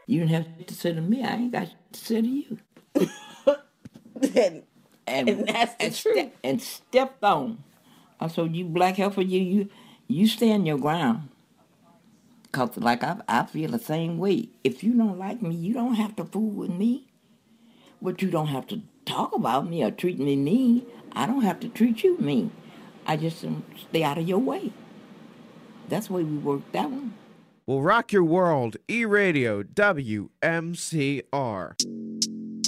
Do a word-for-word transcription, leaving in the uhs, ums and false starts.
You didn't have to say to me. I ain't got to say to you. and, And, and that's the and, truth. ste- and stepped on. I said, you black heifer, you you you stand your ground. Cause like I I feel the same way. If you don't like me, you don't have to fool with me. But you don't have to talk about me or treat me mean. I don't have to treat you mean. I just um, stay out of your way. That's the way we work that one. Will rock your world. E-Radio W M C R.